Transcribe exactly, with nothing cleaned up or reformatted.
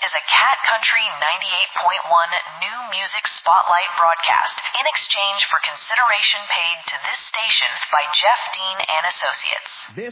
is a Cat Country ninety-eight point one new music spotlight broadcast in exchange for consideration paid to this station by Jeff Dean and Associates. This